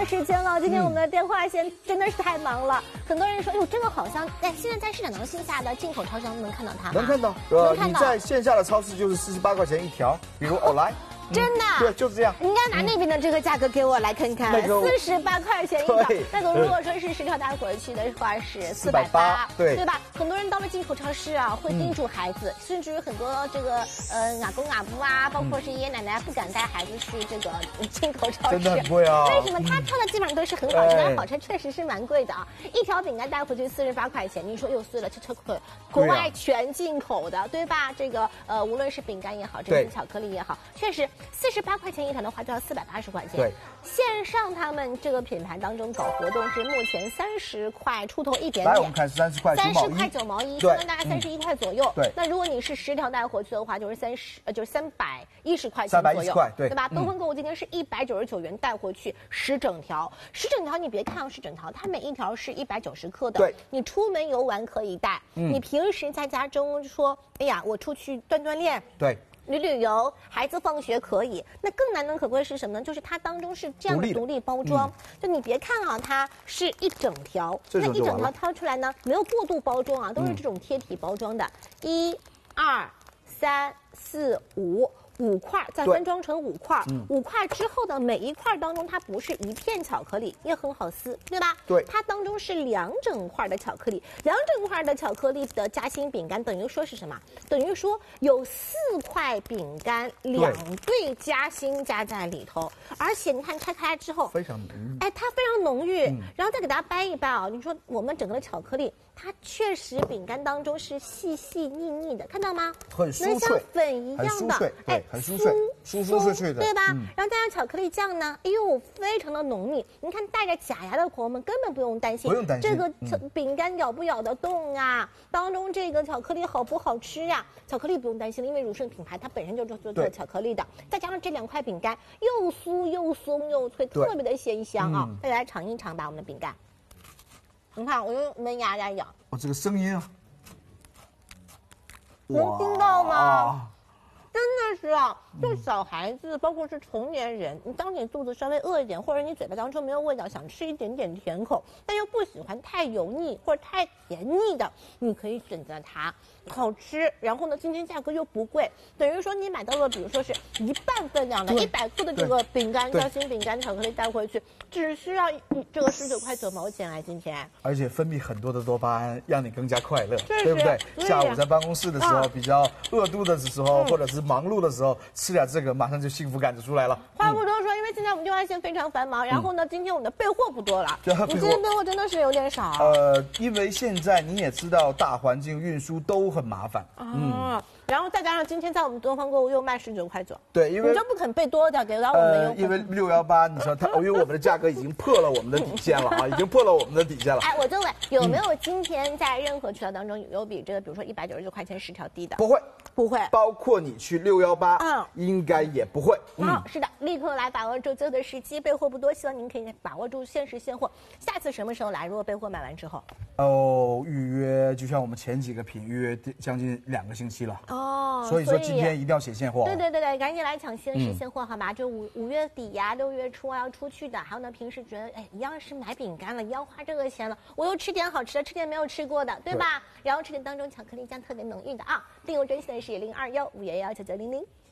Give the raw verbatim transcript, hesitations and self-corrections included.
时间了，今天我们的电话线真的是太忙了。嗯、很多人说，哎呦，这个好像在现在在市场当中线下的进口超市能看到它吗？ 能看到，呃，你在线下的超市就是四十八块钱一条，比如欧莱。 嗯、真的、 对，就是这样。 你应该拿那边的这个价格给我来看看，四十八块钱一条。那如果说是十条大伙儿去的话是四百八， 对对吧？很多人到了进口超市啊，会叮嘱孩子，嗯、甚至于很多这个呃阿公阿婆啊，包括是爷爷奶奶不敢带孩子去这个进口超市， 真的很贵啊。 为什么？他挑的基本上都是很好吃，但好吃确实是蛮贵的啊。一条饼干带回去四十八块钱，你说又碎了，这这可国外全进口的，对吧？这个呃，无论是饼干也好，这些巧克力也好，确实。四十八块钱一条的话，就要四百八十块钱。 对， 线上他们这个品牌当中搞活动是目前三十块出头一点点。 来，我们看三十块， 三十块九毛一，相当大概三十一块左右。 对， 那如果你是十条带回去的话，就是三十，呃，就是三百一十块钱左右。三百一十块，对， 对吧？东风购物今天是一百九十九元带回去十整条，十整条你别看十整条，它每一条是一百九十克的。 对， 你出门游玩可以带，嗯、你平时在家中说，哎呀，我出去锻锻炼。 对。 旅旅游，孩子放学可以。那更难能可贵是什么呢？就是它当中是这样的独立包装。嗯、就你别看啊，它是一整条，那一整条掏出来呢，没有过度包装啊，都是这种贴体包装的。一、二、三、四、五。五块再分装成五块，嗯、五块之后的每一块当中，它不是一片巧克力，也很好撕，对吧？ 对， 它当中是两整块的巧克力，两整块的巧克力的夹心饼干，等于说是什么？等于说有四块饼干，两对夹心加在里头，而且你看拆开之后， 非常浓郁， 哎，它非常浓郁， 嗯、 然后再给大家掰一掰啊，你说我们整个的巧克力。它确实饼干当中是细细腻腻的，看到吗？ 很酥脆， 像粉一样的， 哎，很酥脆，酥酥脆脆的， 对吧？嗯、然后加上巧克力酱呢，哎呦，非常的浓密。你看带着假牙的朋友们根本不用担心， 不用担心这个饼干咬不咬得动啊？当中这个巧克力好不好吃呀、啊？巧克力不用担心了，因为乳胜品牌它本身就做做做巧克力的，再加上这两块饼干又酥又松又脆，特别的鲜香啊！大家来尝一尝吧，我们的饼干。你看，我用门牙来咬。 哦，这个声音啊， 能听到吗？真的是啊，就小孩子，包括是成年人，你当你肚子稍微饿一点，或者你嘴巴当中没有味道，想吃一点点甜口，但又不喜欢太油腻或者太甜腻的，你可以选择它，好吃。然后呢，今天价格又不贵，等于说你买到了，比如说是一半分量的一百克的这个饼干，夹心饼干巧克力带回去，只需要这个十九块九毛钱啊！今天， 而且分泌很多的多巴胺，让你更加快乐， 对不对？下午在办公室的时候，比较饿肚子的时候，或者是忙碌的时候，吃点这个，马上就幸福感就出来了。 话不多说，因为现在我们电话线非常繁忙，然后呢，今天我们的备货不多了，你今天备货真的是有点少。 呃，因为现在你也知道，大环境运输都很麻烦。 嗯。然后再加上今天在我们东方购物又卖十九块九， 对，因为你就不肯备多点给到我们优惠。 因为六幺八，你说它，因为我们的价格已经破了我们的底线了啊，已经破了我们的底线了。 哎，我就问，有没有今天在任何渠道当中有比这个，比如说一百九十九块钱十条低的？ 不会， 不会。 包括你去六幺八，嗯，应该也不会。 好，是的，立刻来把握住最后的时机，备货不多，希望您可以把握住限时现货。下次什么时候来？如果备货买完之后， 哦，预约就像我们前几个品预约将近两个星期了哦， 所以说。今天一定要写现货、啊， 对对对对，赶紧来抢限时现货好吧？就五五月底呀、啊，六月初啊要出去的，还有呢，平时觉得哎，一样是买饼干了，一样花这个钱了，我又吃点好吃的，吃点没有吃过的，对吧？对然后吃点当中巧克力酱特别浓郁的啊，订购专线是零二幺五幺幺九九零零。